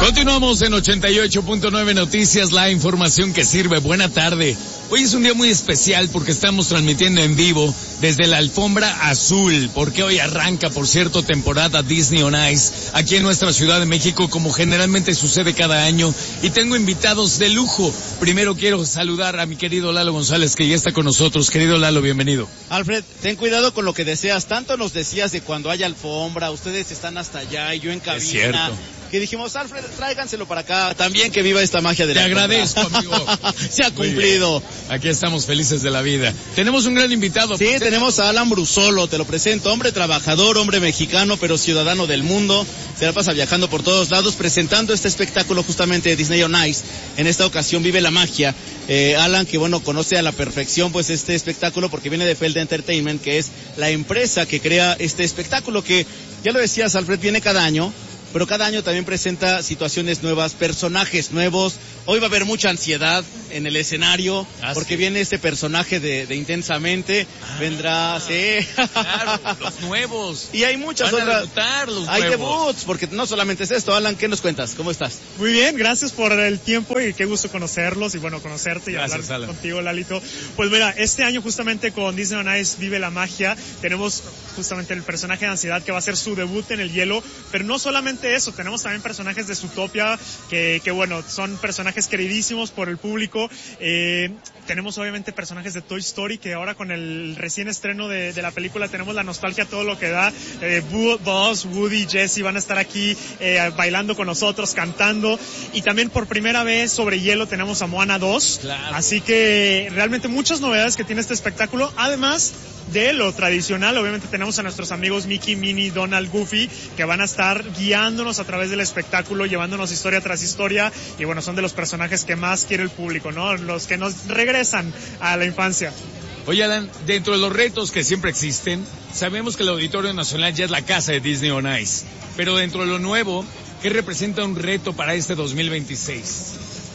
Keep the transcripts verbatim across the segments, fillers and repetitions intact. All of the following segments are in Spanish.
Continuamos en ochenta y ocho punto nueve Noticias, la información que sirve. Buena tarde. Hoy es un día muy especial porque estamos transmitiendo en vivo desde la Alfombra Azul, porque hoy arranca, por cierto, temporada Disney on Ice aquí en nuestra Ciudad de México, como generalmente sucede cada año, y tengo invitados de lujo. Primero quiero saludar a mi querido Lalo González, que ya está con nosotros. Querido Lalo, bienvenido. Alfred, ten cuidado con lo que deseas. Tanto nos decías de cuando haya alfombra, ustedes están hasta allá y yo en cabina. Es cierto. Que dijimos, Alfred, tráiganselo para acá. También que viva esta magia de Te la agradezco, alfombra. amigo. Se ha cumplido. Aquí estamos felices de la vida. Tenemos un gran invitado. Sí, tenemos a Alan Brusolo, te lo presento. Hombre trabajador, hombre mexicano, pero ciudadano del mundo. Se la pasa viajando por todos lados, presentando este espectáculo justamente de Disney on Ice. En esta ocasión vive la magia. Eh, Alan, que bueno, conoce a la perfección pues este espectáculo porque viene de Feld Entertainment, que es la empresa que crea este espectáculo que, ya lo decías, Alfred, viene cada año. Pero cada año también presenta situaciones nuevas, personajes nuevos. Hoy va a haber mucha ansiedad en el escenario, ah, porque sí. Viene este personaje de, de Intensamente, ah, vendrá, sí. Claro, los nuevos. Y hay muchas Van otras. A debutar los hay nuevos. debuts, porque no solamente es esto. Alan, ¿qué nos cuentas? ¿Cómo estás? Muy bien, gracias por el tiempo y qué gusto conocerlos y bueno, conocerte y gracias, hablar Alan. Contigo, Lalito. Pues mira, este año justamente con Disney on Ice Vive la Magia, tenemos justamente el personaje de Ansiedad que va a hacer su debut en el hielo, pero no solamente eso, tenemos también personajes de Zootopia que, que bueno, son personajes queridísimos por el público. Eh, tenemos obviamente personajes de Toy Story que ahora con el recién estreno de, de la película tenemos la nostalgia todo lo que da. Eh, Buzz, Woody, Jessie van a estar aquí eh, bailando con nosotros, cantando, y también por primera vez sobre hielo tenemos a Moana dos. Claro. Así que realmente muchas novedades que tiene este espectáculo, además de lo tradicional. Obviamente tenemos a nuestros amigos Mickey, Minnie, Donald, Goofy, que van a estar guiándonos a través del espectáculo, llevándonos historia tras historia, y bueno, son de los personajes que más quiere el público, ¿no? Los que nos regresan a la infancia. Oye, Alan, dentro de los retos que siempre existen, sabemos que el Auditorio Nacional ya es la casa de Disney on Ice, pero dentro de lo nuevo, ¿qué representa un reto para este dos mil veintiséis?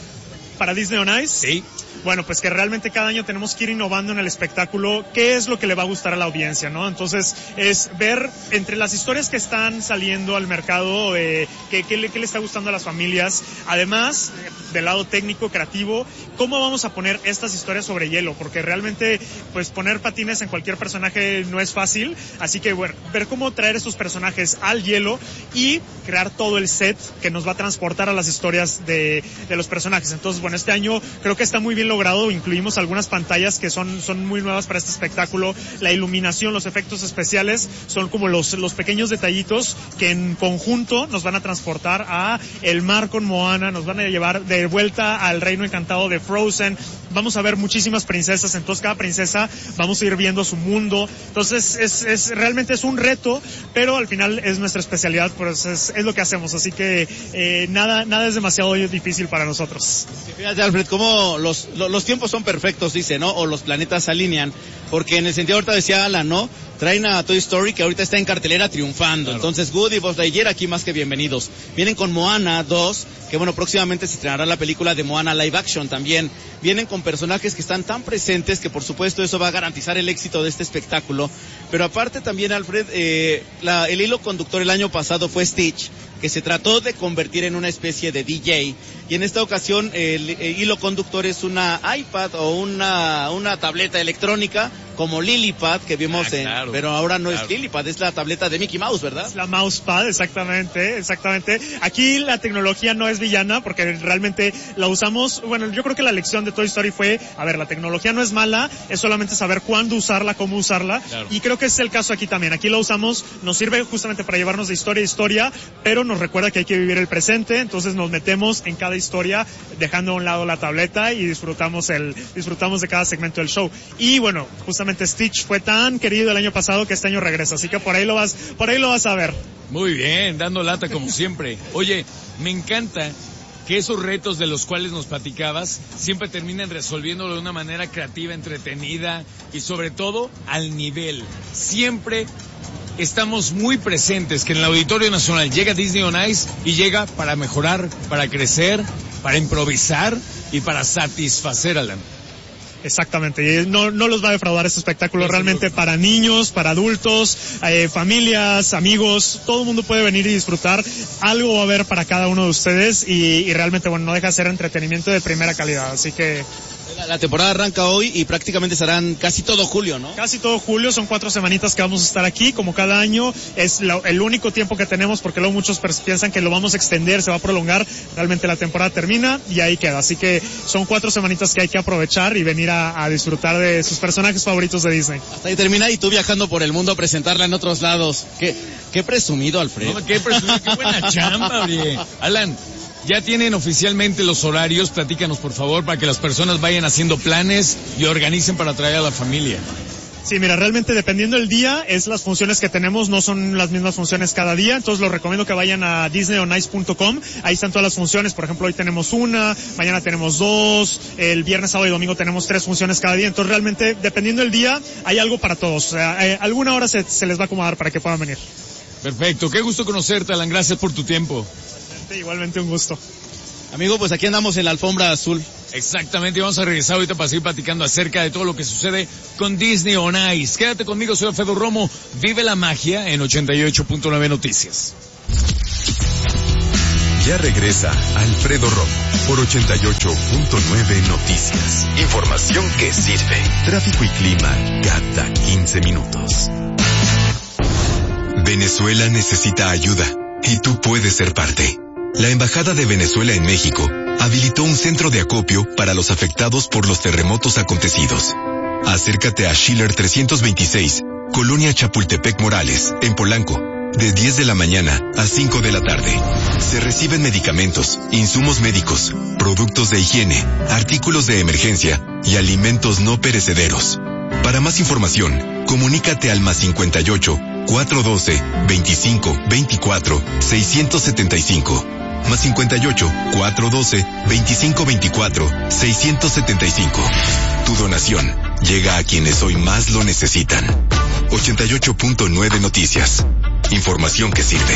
¿Para Disney on Ice? Sí. Bueno, pues que realmente cada año tenemos que ir innovando en el espectáculo, qué es lo que le va a gustar a la audiencia, ¿no? Entonces, es ver entre las historias que están saliendo al mercado, eh, qué, qué, le, qué le está gustando a las familias. Además, del lado técnico, creativo, cómo vamos a poner estas historias sobre hielo, porque realmente, pues poner patines en cualquier personaje no es fácil, así que bueno, ver cómo traer estos personajes al hielo y crear todo el set que nos va a transportar a las historias de, de los personajes. Entonces, bueno, este año creo que está muy bien logrado, incluimos algunas pantallas que son, son muy nuevas para este espectáculo, la iluminación, los efectos especiales, son como los, los pequeños detallitos que en conjunto nos van a transportar a el mar con Moana, nos van a llevar de vuelta al reino encantado de Frozen. Vamos a ver muchísimas princesas, entonces cada princesa vamos a ir viendo su mundo, entonces es, es realmente es un reto, pero al final es nuestra especialidad, pues es, es lo que hacemos, así que eh, nada, nada es demasiado difícil para nosotros. Fíjate, Alfred, cómo los, los, los tiempos son perfectos, dice, ¿no? O los planetas se alinean, porque en el sentido ahorita decía Alan, ¿no? Traen a Toy Story, que ahorita está en cartelera triunfando. Claro. Entonces, Woody, Buzz Lightyear, aquí más que bienvenidos. Vienen con Moana dos, que bueno, próximamente se estrenará la película de Moana live action también. Vienen con personajes que están tan presentes que por supuesto eso va a garantizar el éxito de este espectáculo. Pero aparte también, Alfred, eh, la, el hilo conductor el año pasado fue Stitch, que se trató de convertir en una especie de D J, y en esta ocasión el, el hilo conductor es una iPad o una, una tableta electrónica como Lilipad que vimos ah, claro, en, pero ahora no claro. es Lilipad, es la tableta de Mickey Mouse, ¿verdad? Es la Mousepad, exactamente, exactamente. Aquí la tecnología no es villana porque realmente la usamos, bueno, yo creo que la lección de Toy Story fue, a ver, la tecnología no es mala, es solamente saber cuándo usarla, cómo usarla, claro. Y creo que es el caso aquí también. Aquí la usamos, nos sirve justamente para llevarnos de historia a historia, pero nos recuerda que hay que vivir el presente, entonces nos metemos en cada historia dejando a un lado la tableta y disfrutamos el disfrutamos de cada segmento del show. Y bueno, justamente Stitch fue tan querido el año pasado que este año regresa, así que por ahí lo vas, por ahí lo vas a ver. Muy bien, dando lata como siempre. Oye, me encanta que esos retos de los cuales nos platicabas siempre terminan resolviéndolo de una manera creativa, entretenida y sobre todo al nivel. Siempre estamos muy presentes que en el Auditorio Nacional llega Disney on Ice y llega para mejorar, para crecer, para improvisar y para satisfacer, Alan. Exactamente, y no, no los va a defraudar este espectáculo, realmente para niños, para adultos, eh, familias, amigos, todo el mundo puede venir y disfrutar, algo va a haber para cada uno de ustedes y, y realmente, bueno, no deja de ser entretenimiento de primera calidad, así que... La, la temporada arranca hoy y prácticamente estarán casi todo julio, ¿no? Casi todo julio, son cuatro semanitas que vamos a estar aquí, como cada año, es la, el único tiempo que tenemos porque luego muchos piensan que lo vamos a extender, se va a prolongar, realmente la temporada termina y ahí queda, así que son cuatro semanitas que hay que aprovechar y venir a, a disfrutar de sus personajes favoritos de Disney. Hasta ahí termina y tú viajando por el mundo a presentarla en otros lados. Qué, qué presumido, Alfredo. No, qué presumido, qué buena chamba, oye. Alan, ya tienen oficialmente los horarios, platícanos por favor para que las personas vayan haciendo planes y organicen para traer a la familia. Sí, mira, realmente dependiendo del día, es las funciones que tenemos, no son las mismas funciones cada día, entonces los recomiendo que vayan a disney on ice punto com, ahí están todas las funciones, por ejemplo, hoy tenemos una, mañana tenemos dos, el viernes, sábado y domingo tenemos tres funciones cada día, entonces realmente, dependiendo del día, hay algo para todos, o sea, eh, alguna hora se, se les va a acomodar para que puedan venir. Perfecto, qué gusto conocerte, Alan, gracias por tu tiempo. Igualmente, igualmente un gusto. Amigo, pues aquí andamos en la alfombra azul. Exactamente, y vamos a regresar ahorita para seguir platicando acerca de todo lo que sucede con Disney on Ice. Quédate conmigo, soy Alfredo Romo, vive la magia en ochenta y ocho punto nueve Noticias. Ya regresa Alfredo Romo por ochenta y ocho punto nueve Noticias. Información que sirve. Tráfico y clima cada quince minutos. Venezuela necesita ayuda y tú puedes ser parte. La Embajada de Venezuela en México habilitó un centro de acopio para los afectados por los terremotos acontecidos. Acércate a Schiller trescientos veintiséis, Colonia Chapultepec Morales, en Polanco, de diez de la mañana a cinco de la tarde. Se reciben medicamentos, insumos médicos, productos de higiene, artículos de emergencia y alimentos no perecederos. Para más información, comunícate al más cincuenta y ocho, cuatrocientos doce, veinticinco, veinticuatro, seiscientos setenta y cinco. Más cincuenta y ocho, cuatrocientos doce, veinticinco, veinticuatro, seiscientos setenta y cinco. Tu donación llega a quienes hoy más lo necesitan. ochenta y ocho punto nueve Noticias. Información que sirve.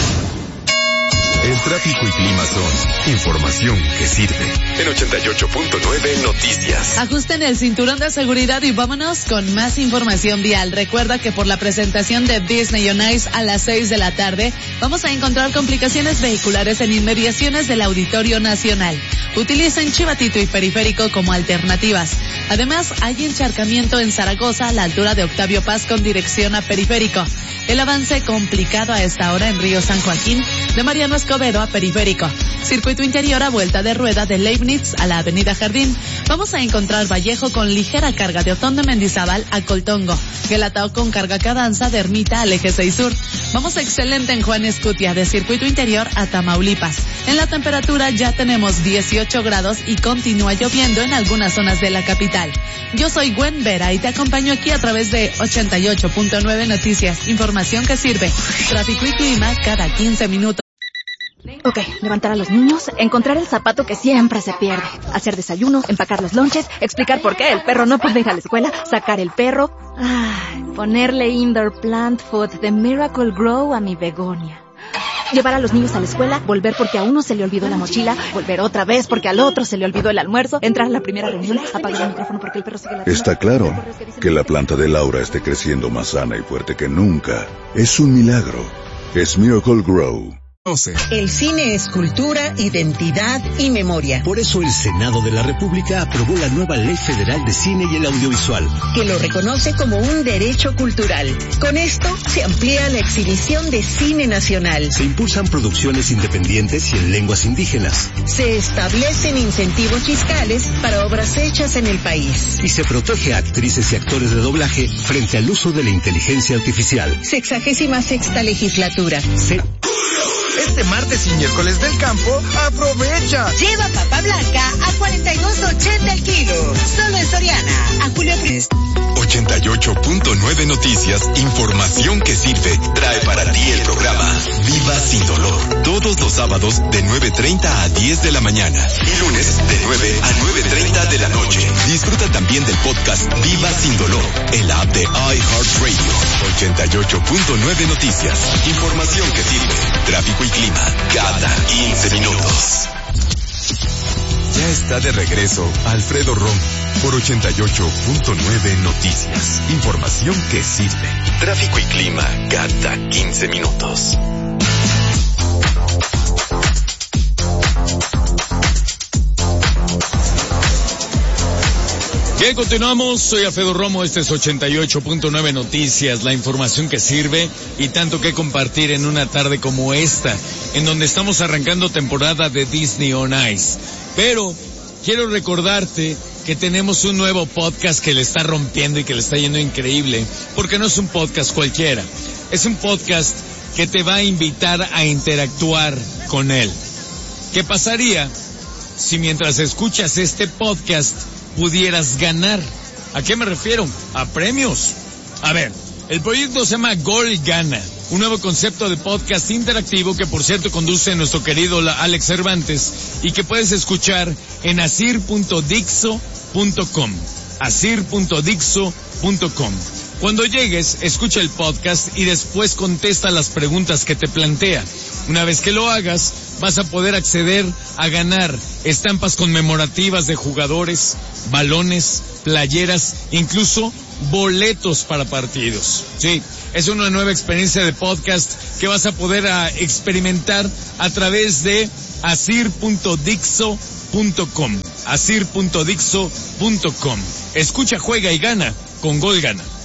El tráfico y clima son información que sirve. En ochenta y ocho punto nueve Noticias. Ajusten el cinturón de seguridad y vámonos con más información vial. Recuerda que por la presentación de Disney on Ice a las seis de la tarde, vamos a encontrar complicaciones vehiculares en inmediaciones del Auditorio Nacional. Utilicen Chivatito y Periférico como alternativas. Además, hay encharcamiento en Zaragoza a la altura de Octavio Paz con dirección a Periférico. El avance complicado a esta hora en Río San Joaquín, de Mariano Escobedo a Periférico. Circuito interior a vuelta de rueda de Leibniz a la Avenida Jardín. Vamos a encontrar Vallejo con ligera carga de Otón de Mendizábal a Coltongo. Guelatao con carga Cadanza de Ermita al Eje seis Sur. Vamos excelente en Juan Escutia de Circuito interior a Tamaulipas. En la temperatura ya tenemos dieciocho grados y continúa lloviendo en algunas zonas de la capital. Yo soy Gwen Vera y te acompaño aquí a través de ochenta y ocho punto nueve Noticias. Información que sirve. Tráfico y clima cada quince minutos. Ok, levantar a los niños, encontrar el zapato que siempre se pierde, hacer desayuno, empacar los lonches, explicar por qué el perro no puede ir a la escuela, sacar el perro, ay, ponerle indoor plant food de Miracle Grow a mi begonia. Llevar a los niños a la escuela, volver porque a uno se le olvidó la mochila, volver otra vez porque al otro se le olvidó el almuerzo, entrar a la primera reunión, apagar el micrófono porque el perro sigue la... Está claro que la planta de Laura esté creciendo más sana y fuerte que nunca. Es un milagro. Es Miracle Grow. El cine es cultura, identidad y memoria. Por eso el Senado de la República aprobó la nueva Ley Federal de Cine y el Audiovisual, que lo reconoce como un derecho cultural. Con esto se amplía la exhibición de cine nacional. Se impulsan producciones independientes y en lenguas indígenas. Se establecen incentivos fiscales para obras hechas en el país. Y se protege a actrices y actores de doblaje frente al uso de la inteligencia artificial. Sexagésima sexta legislatura. Se... Este martes y miércoles del campo, aprovecha. Lleva papa blanca a cuarenta y dos ochenta el kilo. Solo en Soriana. A Julio Pérez. ochenta y ocho punto nueve Noticias, información que sirve, trae para ti el programa Viva Sin Dolor. Todos los sábados de nueve treinta a diez de la mañana y lunes de nueve a nueve treinta de la noche. Disfruta también del podcast Viva Sin Dolor en la app de iHeartRadio. ochenta y ocho punto nueve Noticias, información que sirve, tráfico y clima cada quince minutos. Ya está está de regreso Alfredo Romo por ochenta y ocho punto nueve Noticias. Información que sirve. Tráfico y clima cada quince minutos. Bien, continuamos. Soy Alfredo Romo. Este es ochenta y ocho punto nueve Noticias, la información que sirve y tanto que compartir en una tarde como esta, en donde estamos arrancando temporada de Disney on Ice. Pero quiero recordarte que tenemos un nuevo podcast que le está rompiendo y que le está yendo increíble, porque no es un podcast cualquiera. Es un podcast que te va a invitar a interactuar con él. ¿Qué pasaría si mientras escuchas este podcast pudieras ganar? ¿A qué me refiero? A premios. A ver, el proyecto se llama Gol Gana, un nuevo concepto de podcast interactivo que por cierto conduce nuestro querido Alex Cervantes y que puedes escuchar en asir punto dixo punto com. asir punto dixo punto com. Cuando llegues, escucha el podcast y después contesta las preguntas que te plantea. Una vez que lo hagas, vas a poder acceder a ganar estampas conmemorativas de jugadores, balones, playeras, incluso boletos para partidos. Sí, es una nueva experiencia de podcast que vas a poder a experimentar a través de asir punto dixo punto com. asir punto dixo punto com. Escucha, juega y gana con Gol Gana.